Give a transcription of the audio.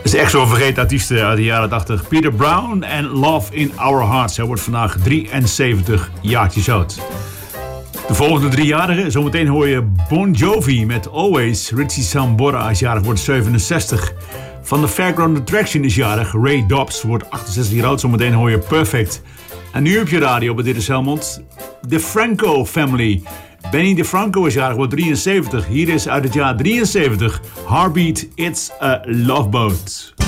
Dat is echt zo'n vergeten artiest uit de jaren 80. Peter Brown en Love in Our Hearts. Hij wordt vandaag 73 jaartjes oud. De volgende 3-jarige, zometeen hoor je Bon Jovi met Always. Richie Sambora is jarig, wordt 67. Van de Fairground Attraction is jarig. Ray Dobbs wordt 68 jaar oud. Zometeen hoor je Perfect. En nu op je radio bij Dit is Helmond. De Franco Family. Benny DeFranco is jarig, wordt 73. Hier is uit het jaar 73 Heartbeat, It's a Love Boat.